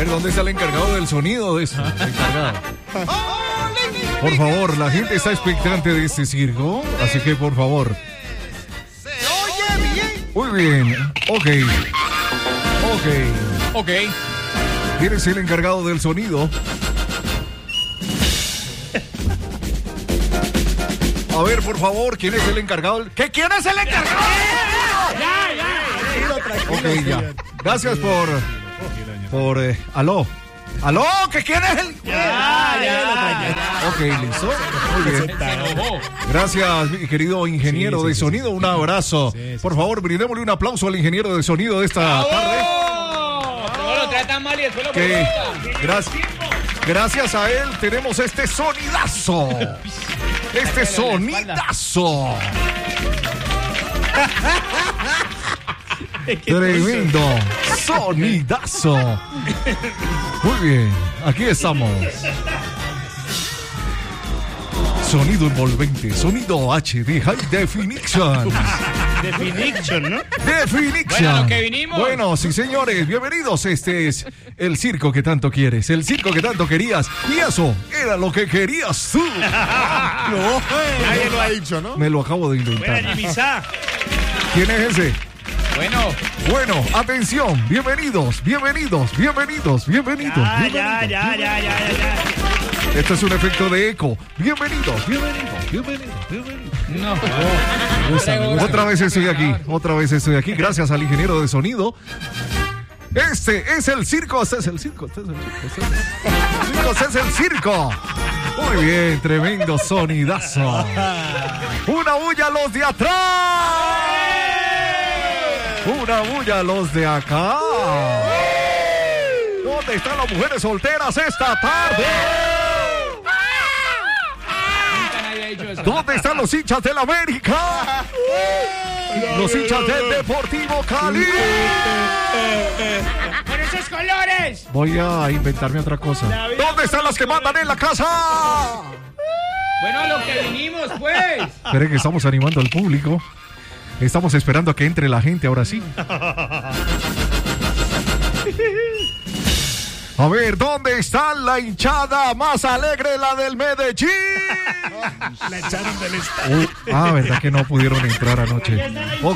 ver, ¿dónde está el encargado del sonido de eso? El encargado. Por favor, la gente está expectante de este circo, así que por favor. Muy bien, ok. ¿Quién es el encargado del sonido? A ver, por favor, ¿quién es el encargado? ¿Quién es el encargado? Ok, ya. Gracias por aló. ¿Aló? ¿Que quién es el...? Ok, listo. Muy bien. Gracias, mi querido ingeniero de sonido. Un abrazo. Por favor, brindémosle un aplauso al ingeniero de sonido de esta tarde. No lo tratan mal y después lo Que gracias a él tenemos este sonidazo. Este sonidazo. Tremendo sonidazo. Muy bien, aquí estamos. Sonido envolvente, sonido HD, High Definition. Definition, ¿no? Definition. Bueno, lo que vinimos. Bueno, sí, señores, bienvenidos. Este es el circo que tanto quieres, el circo que tanto querías. Y eso era lo que querías tú. No, nadie lo ha dicho, ¿no? Me lo acabo de inventar. ¿Quién es ese? Bueno, atención, bienvenidos. Ya. Esto es un efecto de eco. Bienvenidos. No. Otra vez estoy aquí. Gracias al ingeniero de sonido. Este es el circo. Muy bien, tremendo sonidazo. Una bulla a los de atrás. Una bulla a los de acá. ¿Dónde están las mujeres solteras esta tarde? ¿Dónde están los hinchas del América? Los hinchas del Deportivo Cali. ¡Por esos colores! Voy a inventarme otra cosa. ¿Dónde están las que mandan en la casa? Bueno, a lo que vinimos, pues. Esperen que estamos animando al público. Estamos esperando a que entre la gente, ahora sí. A ver, ¿dónde está la hinchada más alegre, la del Medellín? La echaron del estadio. ¿Verdad que no pudieron entrar anoche? Ok.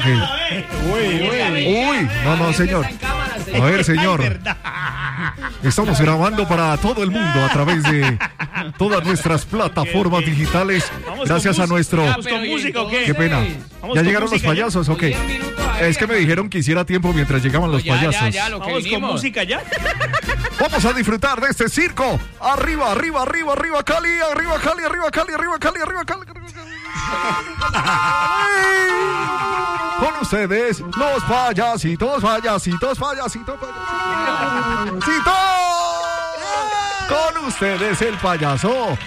Uy, no, señor. A ver, señor. Estamos grabando para todo el mundo a través de todas nuestras plataformas digitales. Gracias a nuestro... ¿Con música o qué? Qué pena. ¿Ya llegaron los payasos? Ok. Es que me dijeron que hiciera tiempo mientras llegaban los payasos. Ya, lo que ¿Vamos vinimos. con música ya? Vamos a disfrutar de este circo. Arriba, Cali. Con ustedes, los payasitos. Con ustedes, el payaso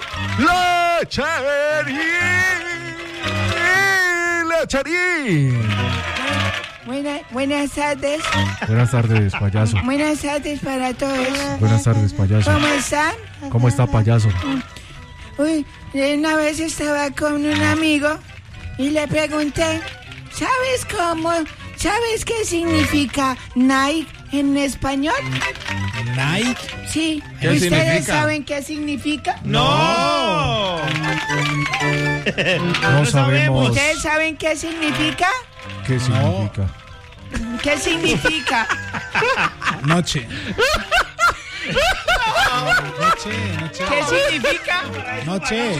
Lecherín. Buenas tardes. Buenas tardes, payaso. Buenas tardes para todos. Buenas tardes, payaso. ¿Cómo están? ¿Cómo está, payaso? Uy, una vez estaba con un amigo y le pregunté, ¿sabes qué significa Nike en español? Nike. Sí. ¿Qué ¿Ustedes significa? saben qué significa? No. No sabemos. ¿Ustedes saben qué significa? ¿Qué significa? ¿Qué significa? Noche. ¿Qué significa? Noche.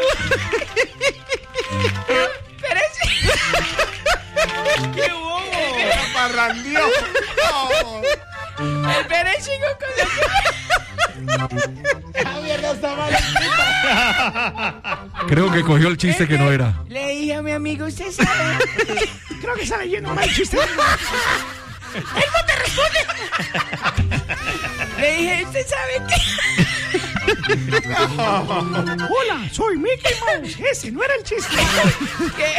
¡Qué bobo! Parrandió. Espere, sigo con Creo que cogió el chiste que no era. Le dije a mi amigo, ¿usted sabe? Creo que sale lleno mal chiste. ¡Él no te responde! Le dije, ¿usted sabe qué? Hola, soy Mickey Mouse. Ese no era el chiste. ¿Qué?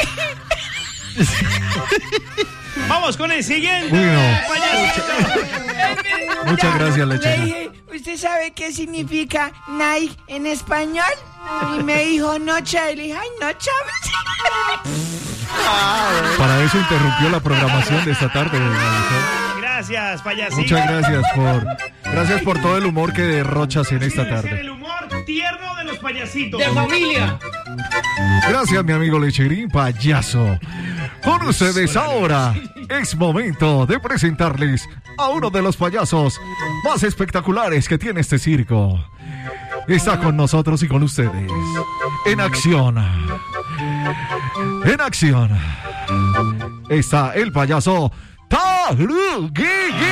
Vamos con el siguiente. Bueno. Payasito. Muchas gracias, Le Lecherín. dije, ¿usted sabe qué significa Nike en español? Y me dijo, noche. Y le dije, ay, no, chaves. Para eso interrumpió la programación de esta tarde. Gracias, payasito. Muchas gracias por todo el humor que derrochas en esta Es tarde. el humor tierno de los payasitos. De familia. Gracias, mi amigo Lecherín Payaso. Con ustedes ahora es momento de presentarles a uno de los payasos más espectaculares que tiene este circo. Está con nosotros y con ustedes. En acción. Está el payaso Tarugi.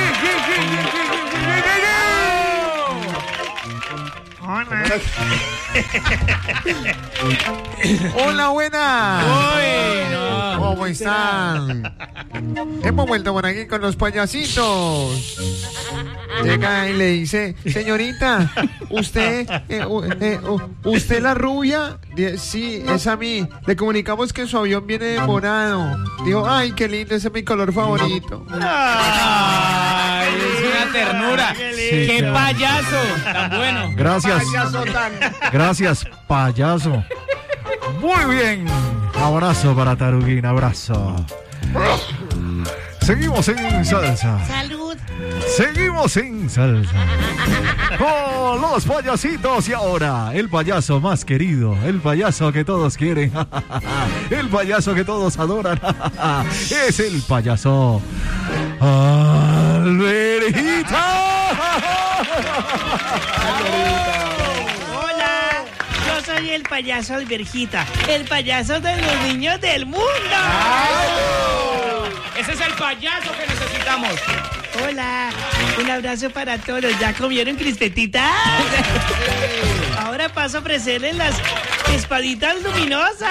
Hola, buenas. Uy, no. ¿Cómo están? Hemos vuelto por aquí con los payasitos. Llega y le dice, señorita, ¿usted la rubia? Sí, es a mí. Le comunicamos que su avión viene demorado. Dijo, ay, qué lindo, ese es mi color favorito. Ay, es una ternura. Sí, Qué claro. payaso tan bueno. Gracias, payaso. Muy bien. Abrazo para Taruguín, abrazo. Seguimos en salsa. Salud. Seguimos en salsa. Con los payasitos y ahora el payaso más querido, el payaso que todos quieren, el payaso que todos adoran, es el payaso Alberjita. Hola, yo soy el payaso Alberjita, el payaso de los niños del mundo. Ese es el payaso que necesitamos. Hola, un abrazo para todos. ¿Ya comieron crispetitas? Ahora paso a ofrecerles las espaditas luminosas.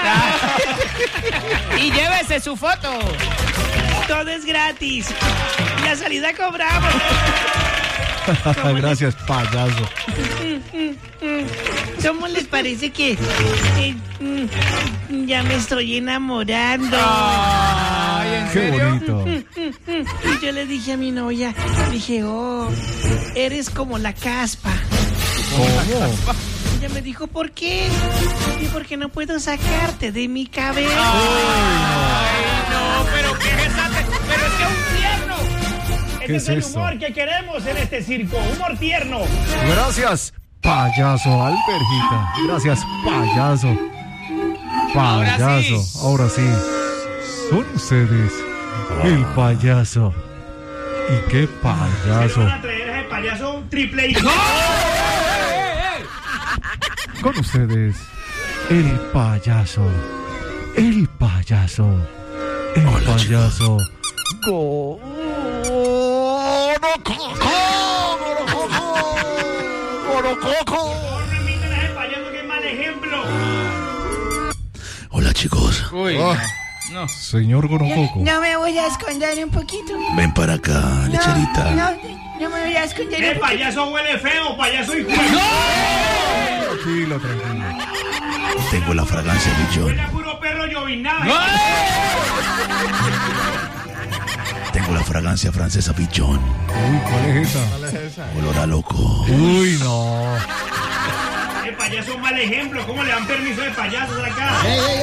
Y llévese su foto. Todo es gratis. La salida cobramos. Gracias, payaso. ¿Cómo les parece que ya me estoy enamorando? Ay, ¿en Qué serio? bonito. Y yo le dije a mi novia, dije, oh, eres como la caspa. ¿Cómo? Ella me dijo, ¿por qué? Y porque no puedo sacarte de mi cabeza. Ay, no, pero qué es esa... Pero es que es un tierno. ¿Qué es el esto? humor que queremos en este circo, humor tierno. Gracias, payaso Alberjita. Gracias, payaso. Payaso. Ahora sí. Son ustedes el payaso. ¿Y qué payaso? Van a traer a ese payaso triple I. Con ustedes el payaso. El payaso. El payaso. Por remiten a ese payaso que es mal ejemplo. Hola chicos, Uy, Oh. no. Señor Gorococo. No me voy a esconder un poquito. ven para acá, lecherita. No me voy a esconder El un poquito. payaso huele feo, payaso hijo. Tranquilo, tranquilo. Tengo la fragancia Billón. Huele a puro perro llovinado. Tengo la fragancia francesa Billón. Uy, ¿cuál es esa? Olor a loco. Uy, no. El payaso es un mal ejemplo. ¿Cómo le dan permiso de payasos acá?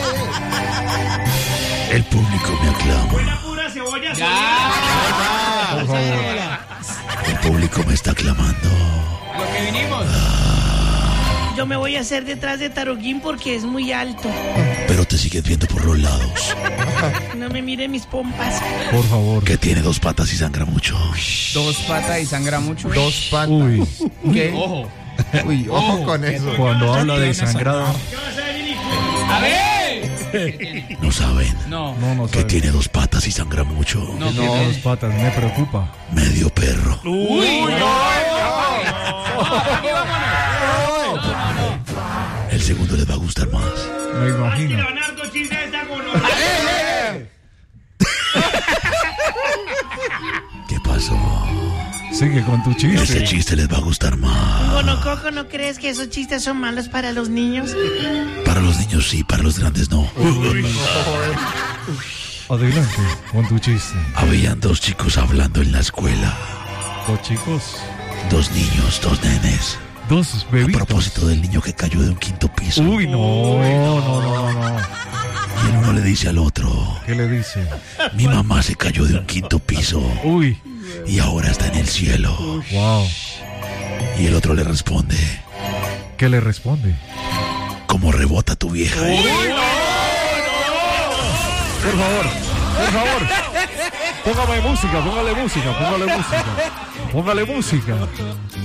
El público me aclama. Huele a pura cebolla. Ya. Por favor. El público me está aclamando. A lo que vinimos. Yo me voy a hacer detrás de Taruguín porque es muy alto. Pero te sigues viendo por los lados. No me mire mis pompas. Por favor. Que tiene 2 patas y sangra mucho. 2 patas y sangra mucho. Dos patas. Uy, ¿Qué? Ojo. Uy, ojo con eso. cuando habla de sangrado. ¿Qué va a hacer el hijo? A ver. No saben No. No que sabe. tiene 2 patas y sangra mucho. No, No, ¿qué? dos patas, me preocupa. Medio perro. Uy, no. Aquí vámonos. El segundo les va a gustar más. Me Aquí imagino. le van a dar 2 chistes de esta gonorrea. ¿Qué pasó? Sigue con tu Ese chiste. chiste les va a gustar más. Gonococo, ¿no crees que esos chistes son malos para los niños? Para los niños sí, para los grandes no. Adelante con tu chiste. Habían 2 chicos hablando en la escuela. Dos chicos, 2 niños, 2 nenes. 2 A bebitos. propósito del niño que cayó de un 5.º piso. Uy, no. Y el uno le dice al otro: ¿Qué le dice? mi mamá se cayó de un 5.º piso. Uy, y ahora está en el cielo. Wow. Y el otro le responde, ¿Qué le responde? ¿cómo rebota tu vieja? Por favor. Póngale música.